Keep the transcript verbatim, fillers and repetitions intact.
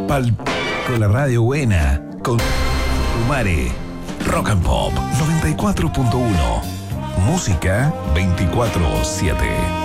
Pal con la radio buena. Con Umare. Rock and Pop noventa y cuatro punto uno. Música veinticuatro siete.